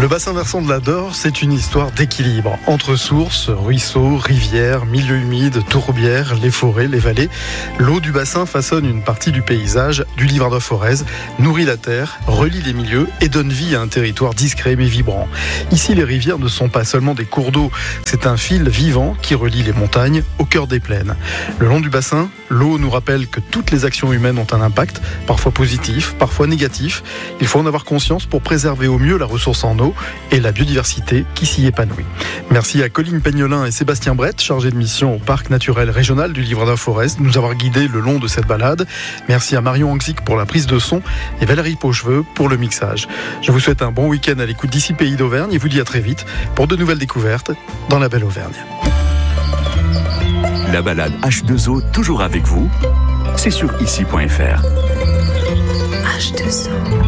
Le bassin versant de l'Adore, c'est une histoire d'équilibre entre sources, ruisseaux, rivières, milieux humides, tourbières, les forêts, les vallées. L'eau du bassin façonne une partie du paysage du Livradois-Forez, nourrit la terre, relie les milieux et donne vie à un territoire discret mais vibrant. Ici, les rivières ne sont pas seulement des cours d'eau, c'est un fil vivant qui relie les montagnes au cœur des plaines. Le long du bassin, l'eau nous rappelle que toutes les actions humaines ont un impact, parfois positif, parfois négatif. Il faut en avoir conscience pour préserver au mieux la ressource en eau et la biodiversité qui s'y épanouit. Merci à Colline Pegnolin et Sébastien Brett, chargés de mission au Parc naturel régional du Livradois-Forez, de nous avoir guidés le long de cette balade. Merci à Marion Anxic pour la prise de son et Valérie Pocheveux pour le mixage. Je vous souhaite un bon week-end à l'écoute d'ici Pays d'Auvergne et vous dis à très vite pour de nouvelles découvertes dans la belle Auvergne. La balade H2O, toujours avec vous, c'est sur ici.fr. H2O.